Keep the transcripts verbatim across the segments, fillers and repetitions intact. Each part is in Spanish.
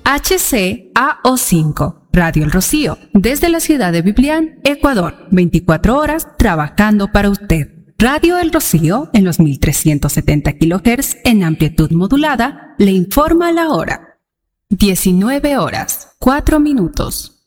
H C A O cinco, Radio El Rocío, desde la ciudad de Biblián, Ecuador, veinticuatro horas trabajando para usted. Radio El Rocío, en los mil trescientos setenta kilohertz en amplitud modulada, le informa la hora. diecinueve horas, cuatro minutos.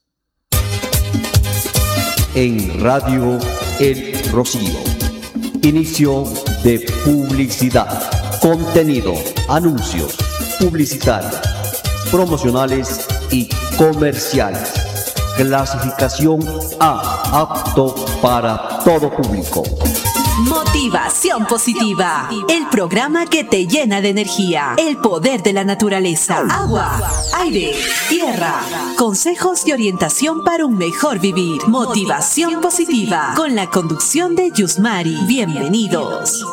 En Radio El Rocío, inicio de publicidad, contenido, anuncios, publicitarios, promocionales y comerciales. Clasificación A, apto para todo público. Motivación Positiva, el programa que te llena de energía, el poder de la naturaleza, agua, aire, tierra, consejos y orientación para un mejor vivir. Motivación Positiva, con la conducción de Yusmari. Bienvenidos.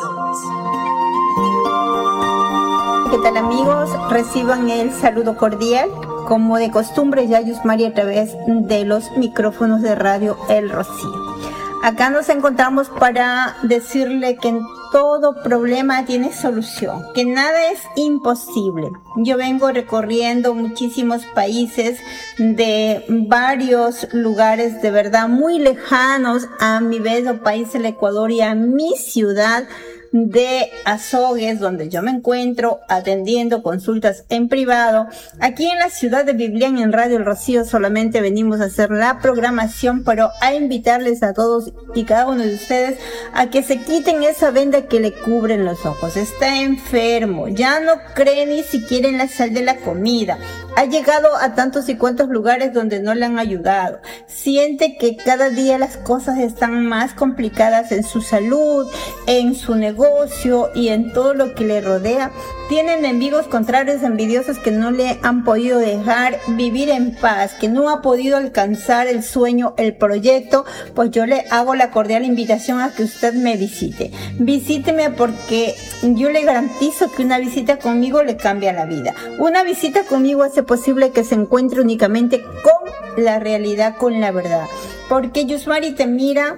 ¿Qué tal, amigos? Reciban el saludo cordial, como de costumbre, ya Yusmari a través de los micrófonos de Radio El Rocío. Acá nos encontramos para decirle que en todo problema tiene solución, que nada es imposible. Yo vengo recorriendo muchísimos países de varios lugares de verdad muy lejanos a mi bello país, el Ecuador, y a mi ciudad de Azogues, donde yo me encuentro atendiendo consultas en privado. Aquí en la ciudad de Biblián, en Radio El Rocío, solamente venimos a hacer la programación, pero a invitarles a todos y cada uno de ustedes a que se quiten esa venda que le cubren los ojos. Está enfermo, ya no cree ni siquiera en la sal de la comida, ha llegado a tantos y cuantos lugares donde no le han ayudado, siente que cada día las cosas están más complicadas en su salud, en su negocio y en todo lo que le rodea. Tienen enemigos contrarios, envidiosos, que no le han podido dejar vivir en paz, que no ha podido alcanzar el sueño, el proyecto. Pues yo le hago la cordial invitación a que usted me visite. Visíteme, porque yo le garantizo que una visita conmigo le cambia la vida. Una visita conmigo hace posible que se encuentre únicamente con la realidad, con la verdad. Porque Yusmari te mira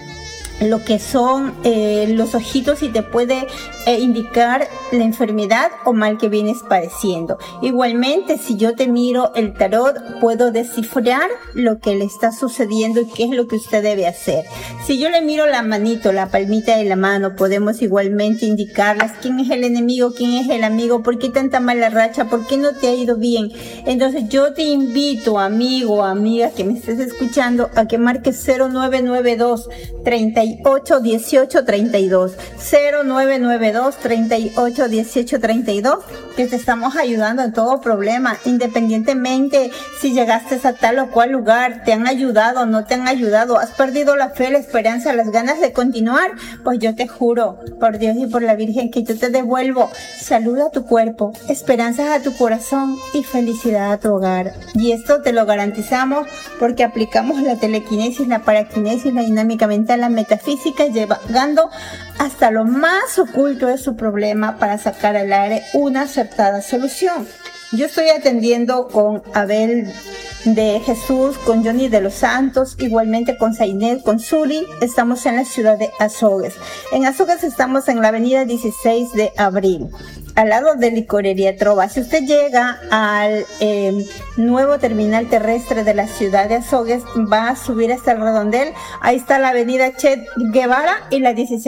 lo que son eh, los ojitos y te puede eh, indicar la enfermedad o mal que vienes padeciendo. Igualmente, si yo te miro el tarot, puedo descifrar lo que le está sucediendo y qué es lo que usted debe hacer. Si yo le miro la manito, la palmita de la mano, podemos igualmente indicarles quién es el enemigo, quién es el amigo, por qué tanta mala racha, por qué no te ha ido bien. Entonces yo te invito, amigo o amiga que me estés escuchando, a que marques cero nueve nueve dos, treinta y ocho, dieciocho, treinta y dos, cero nueve nueve dos, treinta y ocho, dieciocho, treinta y dos, que te estamos ayudando en todo problema, independientemente si llegaste a tal o cual lugar, te han ayudado, no te han ayudado, has perdido la fe, la esperanza, las ganas de continuar. Pues yo te juro, por Dios y por la Virgen, que yo te devuelvo salud a tu cuerpo, esperanzas a tu corazón y felicidad a tu hogar. Y esto te lo garantizamos porque aplicamos la telequinesis, la paraquinesis, la dinámica mental, la metafísica, física, llegando hasta lo más oculto de su problema para sacar al aire una acertada solución. Yo estoy atendiendo con Abel de Jesús, con Johnny de los Santos, igualmente con Zainet, con Zuli. Estamos en la ciudad de Azogues. En Azogues estamos en la avenida dieciséis de abril, al lado de Licorería Trova. Si usted llega al eh, nuevo terminal terrestre de la ciudad de Azogues, va a subir hasta el redondel. Ahí está la avenida Che Guevara y la dieciséis